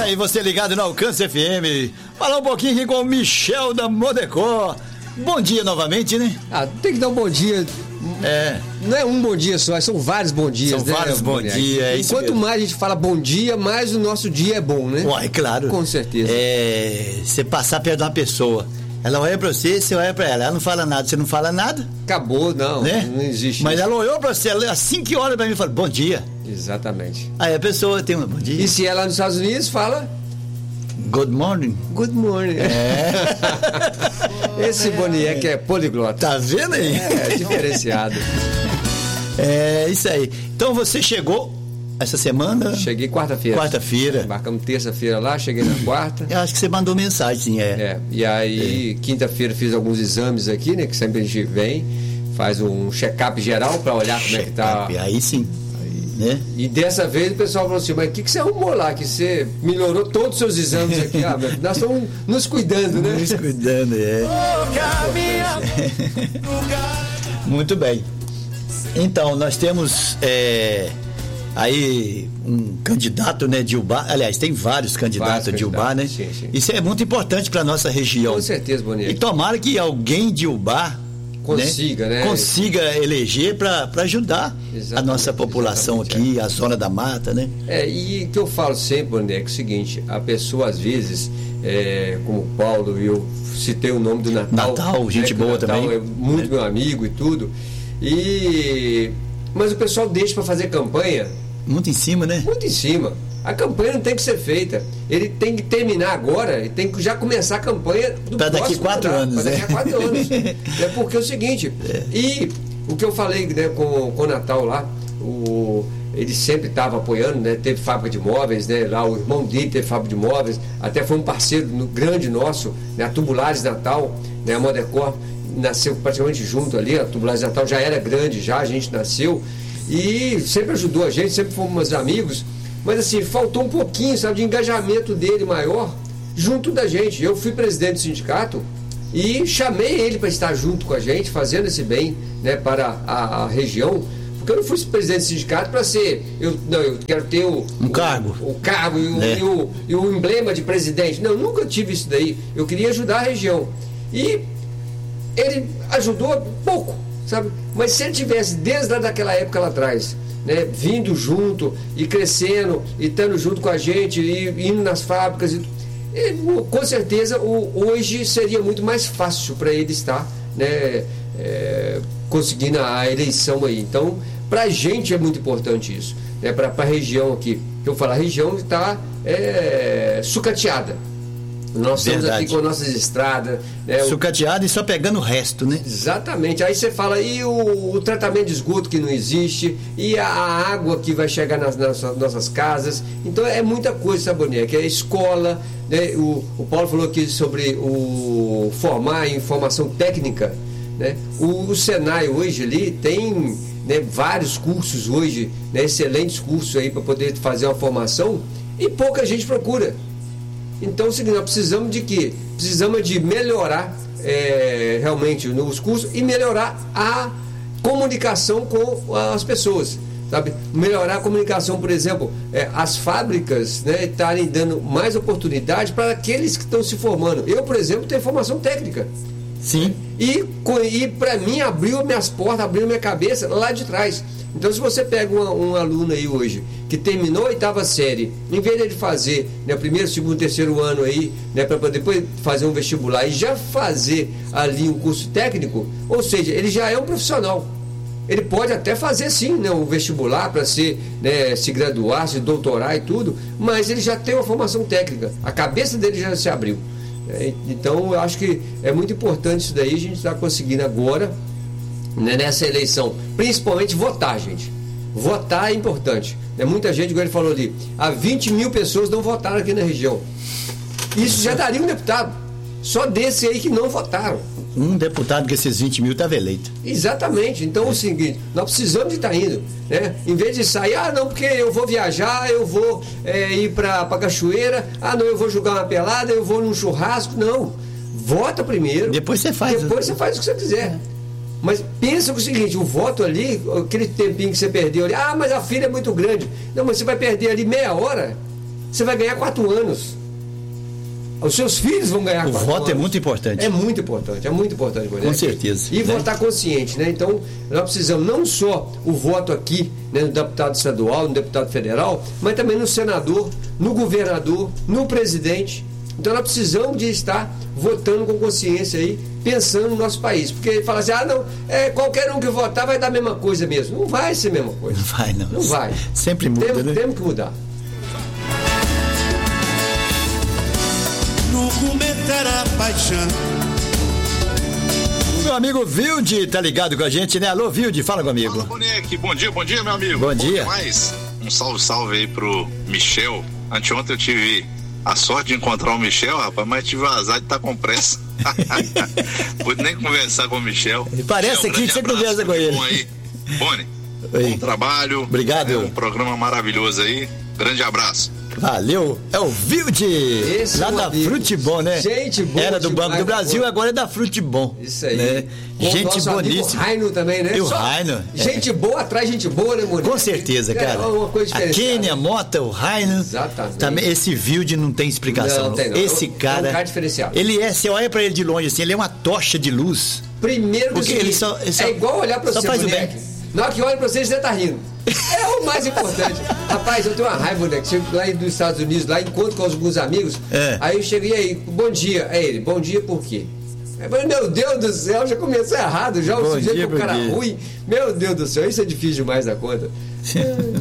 aí, você ligado no Alcance FM. Falar um pouquinho aqui com o Michel da Modecor. Bom dia novamente, né? Tem que dar um bom dia. Não é um bom dia só, são vários bons dias, são vários bons dias. E quanto mais a gente fala bom dia, mais o nosso dia é bom, né? Uai, claro. Com certeza. Você passar perto de uma pessoa, ela olha pra você, você olha pra ela não fala nada, você não fala nada. Acabou, não existe. Mas ela olhou pra você, assim que olha pra mim e fala, bom dia. Exatamente. Aí a pessoa tem um bom dia. E se ela nos Estados Unidos fala... Good morning. Good morning. Esse Boniek que é poliglota. Tá vendo aí? É diferenciado. É isso aí. Então você chegou essa semana? Cheguei quarta-feira. Embarcamos terça-feira lá, cheguei na quarta. Eu acho que você mandou mensagem, E aí, quinta-feira fiz alguns exames aqui, né? Que sempre a gente vem, faz um check-up geral para olhar como é que tá. Aí sim. Né? E dessa vez o pessoal falou assim, mas o que você arrumou lá? Que você melhorou todos os seus exames aqui. Nós estamos nos cuidando, né? Nos cuidando, Muito bem. Então, nós temos aí um candidato, né, de Ubá. Aliás, tem vários candidatos de Ubá, né? Sim. Isso é muito importante para nossa região. Com certeza, Boniek. E tomara que alguém de Ubá consiga eleger para ajudar a nossa população aqui, a zona da mata, né? E que eu falo sempre, Boniek, é o seguinte, a pessoa às vezes, como o Paulo, eu citei o nome do Natal, gente boa Natal também. É muito meu amigo e tudo, mas o pessoal deixa para fazer campanha muito em cima, né? Muito em cima. A campanha não tem que ser feita. Ele tem que terminar agora e tem que já começar a campanha do para daqui 4 anos. Para daqui a 4 anos. Porque é o seguinte, e o que eu falei, né, com o Natal lá, ele sempre estava apoiando, né? Teve fábrica de móveis, né? Lá o irmão dele teve fábrica de móveis, até foi um parceiro grande nosso, né? A Tubulares Natal, né? A Modecor nasceu praticamente junto ali, a Tubulares Natal já era grande, a gente nasceu, e sempre ajudou a gente, sempre fomos amigos. Mas assim, faltou um pouquinho, sabe, de engajamento dele maior junto da gente. Eu fui presidente do sindicato e chamei ele para estar junto com a gente, fazendo esse bem, né, para a região. Porque eu não fui presidente do sindicato para ser... Eu quero ter cargo. O cargo e o emblema de presidente. Não, eu nunca tive isso daí. Eu queria ajudar a região. E ele ajudou pouco, sabe? Mas se ele tivesse, desde lá daquela época lá atrás... né, vindo junto e crescendo e estando junto com a gente e indo nas fábricas com certeza hoje seria muito mais fácil para ele estar, né, conseguindo a eleição aí. Então para a gente é muito importante isso, né, para a região aqui, eu falo, a região está sucateada. Nós estamos aqui com nossas estradas, né, sucateado e só pegando o resto, né? Exatamente. Aí você fala, e o tratamento de esgoto que não existe, e a água que vai chegar nas nossas casas. Então é muita coisa, sabe, Boniek? É escola, né? O Paulo falou aqui sobre formar em formação técnica, né? O Senai hoje ali tem, né, vários cursos hoje, né, excelentes cursos aí para poder fazer uma formação, e pouca gente procura. Então, é o seguinte, nós precisamos de quê? Precisamos de melhorar realmente os cursos e melhorar a comunicação com as pessoas, sabe? Melhorar a comunicação, por exemplo, as fábricas, né, estarem dando mais oportunidade para aqueles que estão se formando. Eu, por exemplo, tenho formação técnica. Sim. E para mim abriu minhas portas, abriu minha cabeça lá de trás. Então, se você pega um aluno aí hoje que terminou a 8ª série, em vez de ele fazer, né, primeiro, segundo, terceiro ano aí, né, para depois fazer um vestibular e já fazer ali um curso técnico, ou seja, ele já é um profissional. Ele pode até fazer sim, né, um vestibular para ser, né, se graduar, se doutorar e tudo, mas ele já tem uma formação técnica. A cabeça dele já se abriu. Então, eu acho que é muito importante isso daí, a gente está conseguindo agora, né, nessa eleição, principalmente votar, gente. Votar é importante. Muita gente, como ele falou ali, 20 mil pessoas não votaram aqui na região. Isso já daria um deputado. Só desse aí que não votaram. Um deputado que esses 20 mil estava eleito. Exatamente. Então é o seguinte, nós precisamos de estar indo, né? Em vez de sair, não, porque eu vou viajar, eu vou ir para cachoeira, não, eu vou jogar uma pelada, eu vou num churrasco. Não. Vota primeiro. Depois você faz. Depois você faz o que você quiser. Mas pensa o seguinte, o voto ali, aquele tempinho que você perdeu ali, mas a fila é muito grande. Não, mas você vai perder ali meia hora você vai ganhar 4 anos. Os seus filhos vão ganhar 4 anos. O voto é muito importante. É muito importante, Moretti. Com certeza. E votar consciente, né? Então, nós precisamos não só o voto aqui, né, no deputado estadual, no deputado federal, mas também no senador, no governador, no presidente. Então, nós precisamos de estar votando com consciência aí, pensando no nosso país. Porque ele fala assim, não, qualquer um que votar vai dar a mesma coisa mesmo. Não vai ser a mesma coisa. Não vai, não. Não vai. Sempre muda, né? Temos que mudar. No cometer a paixão. Meu amigo Vilde tá ligado com a gente, né? Alô, Vilde, fala comigo. Fala, Boneque. Bom dia, meu amigo. Bom dia. Demais. Um salve aí pro Michel. Anteontem eu tive a sorte de encontrar o Michel, rapaz, mas tive o azar de estar com pressa. Pude nem conversar com o Michel. Parece aqui que você conversa com ele. Bom aí. Boni, bom trabalho. Obrigado. É um programa maravilhoso aí. Grande abraço. Valeu, é o Vilde, lá da Frutibom, né? Gente boa. Era do Banco do Brasil, agora é da Frutibom. Isso aí. Né? Gente boníssima. O Raino também, né? E o Raino. Gente boa atrai gente boa, né, Murilo? Com certeza, cara. É uma coisa a Kênia, a Mota, o Raino. Exatamente. Também, esse Vilde não tem explicação. Não tem, não. Esse cara. É um cara diferenciado. Você olha pra ele de longe assim, ele é uma tocha de luz. Primeiro porque ele só é igual olhar pra você, faz Boneque. Na hora que olha pra você, você tá rindo. É o mais importante. Rapaz, eu tenho uma raiva, né? Chego lá dos Estados Unidos, lá encontro com alguns amigos. Aí eu cheguei aí, bom dia. Aí ele, bom dia por quê? Meu Deus do céu, já começou errado, já o sujeito com o cara ruim. Meu Deus do céu, isso é difícil demais da conta.